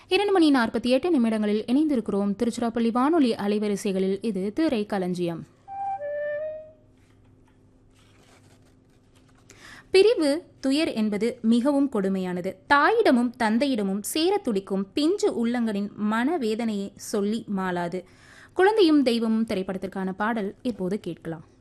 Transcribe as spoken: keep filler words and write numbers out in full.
இரண்டு மணி நாற்பத்தி எட்டு நிமிடங்களில் இணைந்திருக்கிறோம் திருச்சிராப்பள்ளி வானொலி அலைவரிசைகளில். இது திரை களஞ்சியம். பிரிவு துயர் என்பது மிகவும் கொடுமையானது. தாயிடமும் தந்தையிடமும் சேர துடிக்கும் பிஞ்சு உள்ளங்களின் மனவேதனையை சொல்லி மாளாது. குழந்தையும் தெய்வமும் திரைப்படத்திற்கான பாடல் இப்போது கேட்கலாம்.